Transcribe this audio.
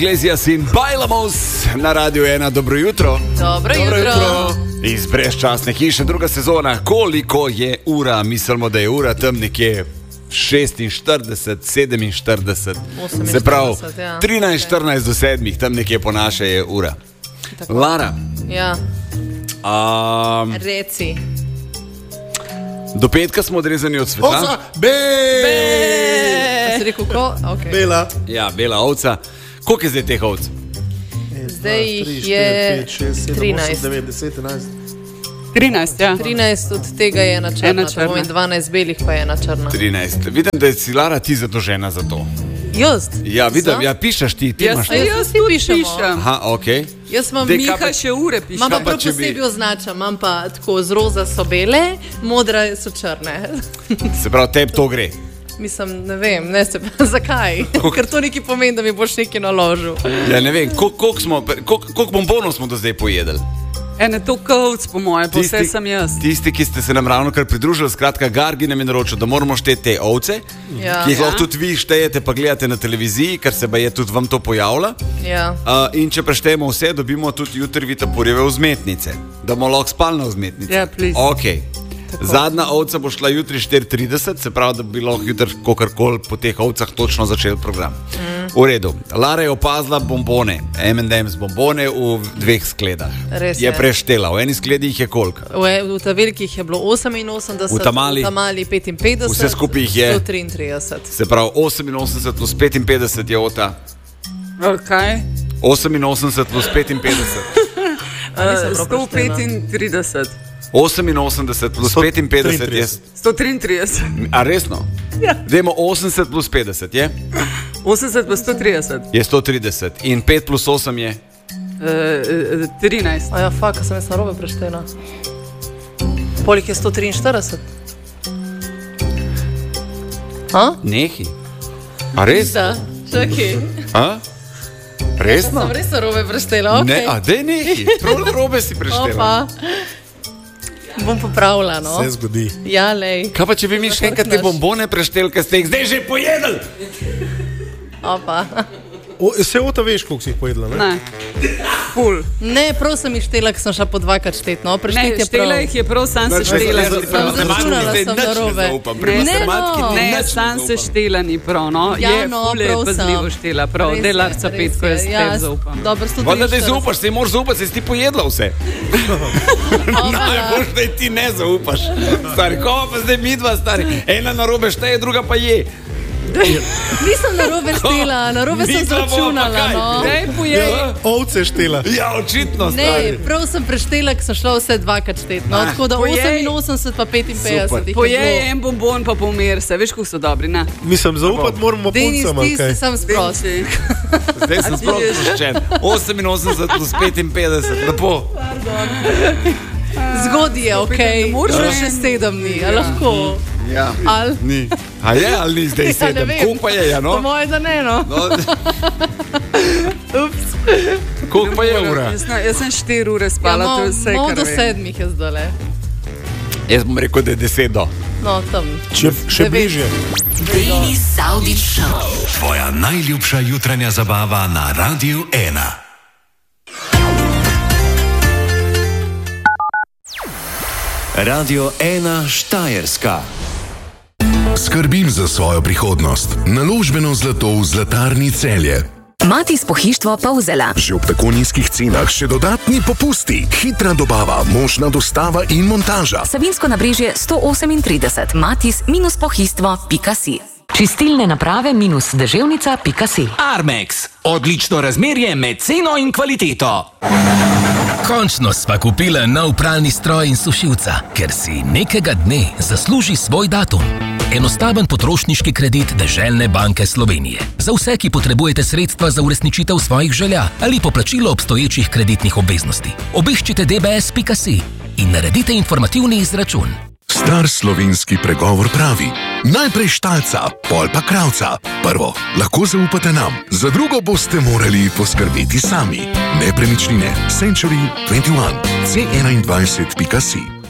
Iglesias in Bailamos na Radiu 1. Dobro jutro. Dobro jutro. Iz brezčasne hiše, druga sezona. Koliko je ura? Mislimo, da je ura tam nekje 46, 47. Se pravi, 13-14 do 7, tam nekje po naše je ura. Tako. Lara. Ja. Reci. Do petka smo odrezani od sveta. Ovca, Si rekel ko? Okay. Bela. Ja, bela ovca. Koliko je zdaj teh ovc? Zdaj jih je 13. 13, ja. 13 od tega je ena črna. 12 belih pa je ena črna. 13. Vidim, da si Lara ti zadožena za to. Jaz? Ja, vidim, ja, pišeš ti imaš. Jaz ti pišem. Aha, okej. Jaz imam Miha še ure piše. Imam pa prav posebej označam, imam pa tako z roza so bele, modra so črne. Se pravi, tebi to gre. Mislim, ne se pa zakaj. Ker to nekaj pomeni, da mi boš nekaj naložil. Ja, ne vem, koliko bombonov smo do zdaj pojedli? Ene to kovc po moje, pa vse sem jaz. Tisti, ki ste se nam ravno kar pridružili, skratka, Gargi nam je naročil, da moramo šteti te ovce, ki jih lahko tudi vi štejete, pa gledate na televiziji, ker se je tudi vam to pojavlja. Ja. In če preštejemo vse, dobimo tudi jutri vitaporjeve vzmetnice, da bomo lahko spali na vzmetnice. Ja, please. Okay. Zadnja ovca bo šla jutri 4:30, se pravi, da bi lahko jutri kakorkoli po teh ovcah točno začel program. V redu. Lara je opazila bombone, M&M's bombone v 2 skledah. Res je preštela. V eni skledi jih je koliko? V ta velikih je bilo 88, v tamali 55, vse skupaj jih je 133. Se pravi, 88 plus 55 je ota. Kaj? 88 plus 55. 135. 88 plus 55 je 133. A resno? Ja. Dajmo 80 plus 50 je? 80 plus 130. Je 130. In 5 plus 8 je? 13. Ja, faka, sem jaz narobe preštela. Polik je 143. Nehi. A res? Da, čakaj. Resno? Sem res narobe preštela, ok. Ne, daj nehi. Prav narobe si preštela. Opa. Bom popravila, no. Vse zgodi. Ja, lej. Kaj pa, če bi mi še enkrat te bombone prešteli, ker ste jih zdaj že pojedli? Opa. Vse ota veš, koliko si jih pojedla, ne? Ne. Ful. Ne, prav sem jih štela, ker sem šla po 2krat štet, no. Ne, štela jih je prav, sam se štela. Sem začunala, sem narobe. Ne, sam se štela ni prav, no. Ja, no, prav sem. Je pazljivo štela, prav. Delarca Petko, jaz tebi zaupam. Dobro, 143. Voda, da zaupaš, se moraš zaupati, se si ti pojedla vse. Najbolj, da ti ne zaupaš. Stari, ko pa zdaj midva, stari. Ena narobe šteje, druga pa je. Nisem narobe štela, narobe sem začunala, no. Daj pojej. Ovce štela. Ja, očitno, stari. Ne, prav sem preštela, ker sem šla vse 2krat štet, no. Tako da 88 pa 55. Pojej en bombon pa pomir se, veš, kako so dobri, ne? Mislim, zaupati moramo puncam, ali kaj? Denis, ti si sam sprosti. Zdaj sem sproščen. 88 plus 55, lepo. Zgodi je, okej. Moraš še 7 dni, a lahko? Ja, ni. A je, ali ni zdaj 7? Koliko pa je, no? Po moje, da ne, no. Ups. Koliko pa je ura? Jaz sem 4 ure spala, to je vse, kar vem. Do 7 je zdale. Jaz bom rekel, da je 10 do. No, tam. Še bližje. Denis Saudić Show. Tvoja najljubša jutranja zabava na Radiu 1. Radio 1 Štajerska. Skrbim za svojo prihodnost. Naložbeno zlato v Zlatarni Celje. Matis pohištvo Polzela. Že ob tako nizkih cenah še dodatni popusti. Hitra dobava, možna dostava in montaža. Savinsko nabrežje 138. Matis-pohištvo.si. Čistilne naprave -deževnica.si. Armex. Odlično razmerje med ceno in kvaliteto. Končno sva kupila nov pralni stroj in sušilca, ker si nekega dne zasluži svoj datum. Enostaven potrošniški kredit Deželne banke Slovenije. Za vse, ki potrebujete sredstva za uresničitev svojih želja ali poplačilo obstoječih kreditnih obveznosti. Obiščite dbs.si in naredite informativni izračun. Star slovenski pregovor pravi: najprej štalca, pol pa kravca. Prvo, lahko zaupate nam, za drugo boste morali poskrbeti sami. Nepremičnine Century 21 C21.si.